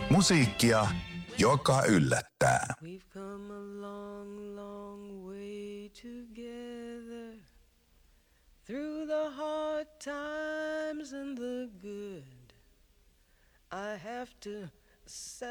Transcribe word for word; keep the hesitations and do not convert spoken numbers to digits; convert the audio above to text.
Musiikkia, joka yllättää. We've come a long, long way together through the hard times and the good. I have to